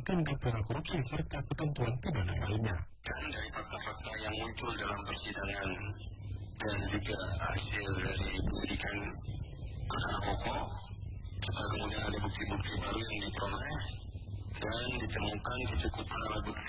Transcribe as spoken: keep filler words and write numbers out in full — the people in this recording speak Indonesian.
tindak pidana korupsi serta ketentuan pidana lainnya. Dan dari fakta-fakta yang muncul dalam persidangan dan juga hasil dari penyidikan perkara pokok, serta kemudian ada bukti-bukti baru yang diperoleh dan ditemukan kecukupan alat bukti